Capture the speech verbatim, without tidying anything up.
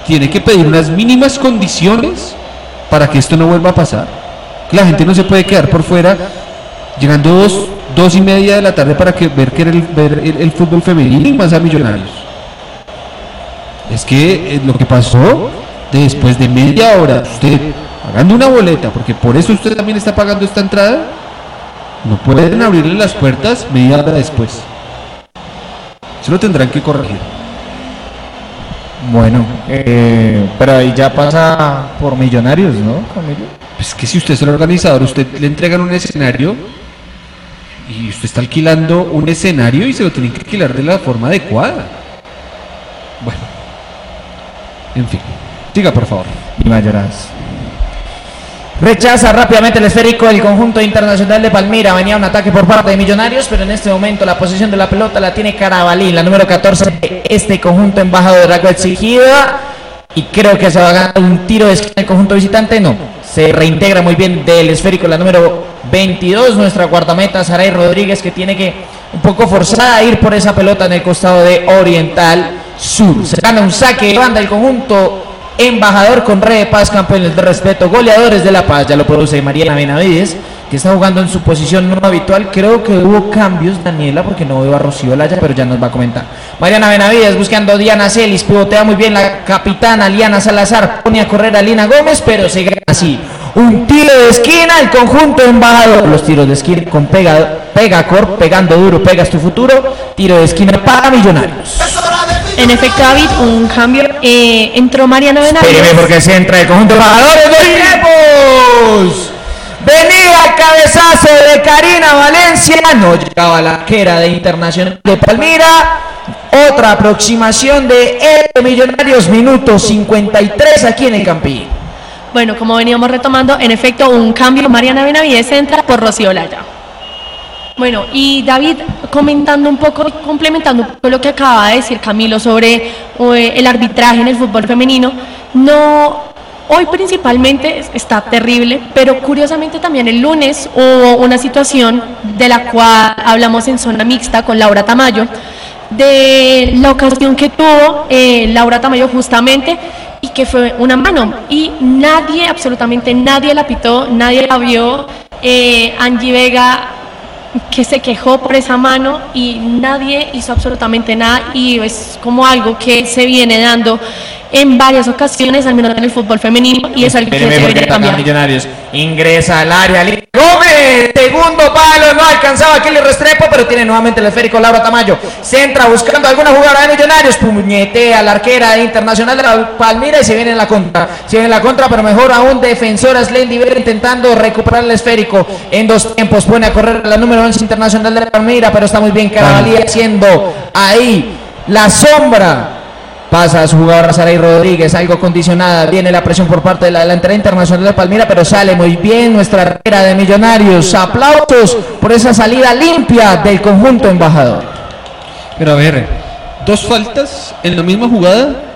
tiene que pedir unas mínimas condiciones para que esto no vuelva a pasar. La gente no se puede quedar por fuera llegando dos, dos y media de la tarde para que ver que el, ver el, el fútbol femenino y más a Millonarios. Es que eh, lo que pasó después de media hora, usted pagando una boleta, porque por eso usted también está pagando esta entrada, no pueden abrirle las puertas media hora después. Eso lo tendrán que corregir. Bueno, eh, pero ahí ya pasa por Millonarios, ¿no, Camilo? Pues que si usted es el organizador, usted le entregan un escenario y usted está alquilando un escenario y se lo tienen que alquilar de la forma adecuada. Bueno, en fin, siga por favor. Y Mayoraz. Rechaza rápidamente el esférico el conjunto internacional de Palmira. Venía un ataque por parte de Millonarios, pero en este momento la posesión de la pelota la tiene Carabalí, la número catorce de este conjunto embajador. Algo exigida y creo que se va a ganar un tiro de esquina el conjunto visitante. No, se reintegra muy bien del esférico la número veintidós, nuestra guardameta Saray Rodríguez, que tiene que un poco forzada a ir por esa pelota en el costado de Oriental Sur. Se gana un saque de banda el conjunto embajador con Re de Paz, campeones de respeto, goleadores de La Paz. Ya lo produce Mariana Benavides, que está jugando en su posición no habitual. Creo que hubo cambios, Daniela, porque no veo a Rocío Olaya, pero ya nos va a comentar. Mariana Benavides buscando a Diana Celis, pivotea muy bien la capitana Liana Salazar, pone a correr a Lina Gómez, pero se gana así un tiro de esquina el conjunto embajador. Los tiros de esquina con pega, Pegacor, pegando duro, pegas tu futuro. Tiro de esquina para Millonarios. En efecto, David, un cambio. Eh, entró Mariana Benavides. Espéreme porque se entra el conjunto embajadores. ¡Dos tiempos! Venía el cabezazo de Karina Valencia. No llegaba la arquera de Internacional de Palmira. Otra aproximación de el Millonarios. Minuto cincuenta y tres aquí en el Campín. Bueno, como veníamos retomando, en efecto, un cambio. Mariana Benavides entra por Rocío Olaya. Bueno, y David, comentando un poco, complementando un poco lo que acaba de decir Camilo sobre eh, el arbitraje en el fútbol femenino, no, hoy principalmente está terrible, pero curiosamente también el lunes hubo una situación de la cual hablamos en zona mixta con Laura Tamayo, de la ocasión que tuvo eh, Laura Tamayo justamente, y que fue una mano, y nadie, absolutamente nadie la pitó, nadie la vio. eh, Angie Vega, que se quejó por esa mano, y nadie hizo absolutamente nada, y es como algo que se viene dando en varias ocasiones, al menos en el fútbol femenino, y es algo que se debería cambiar. Millonarios ingresa al área, Gómez, segundo palo, no alcanzaba Kelly Restrepo, pero tiene nuevamente el esférico Laura Tamayo, centra buscando alguna jugada de Millonarios, puñetea a la arquera Internacional de la Palmira y se viene en la contra, se viene en la contra, pero mejor aún defensora Slendy Vera intentando recuperar el esférico en dos tiempos, pone a correr la número once Internacional de la Palmira, pero está muy bien Carabalí haciendo ahí la sombra. Pasa a su jugadora Saray Rodríguez, algo condicionada, viene la presión por parte de la delantera Internacional de Palmira, pero sale muy bien nuestra arquera de Millonarios. Aplausos por esa salida limpia del conjunto embajador. Pero a ver, dos faltas en la misma jugada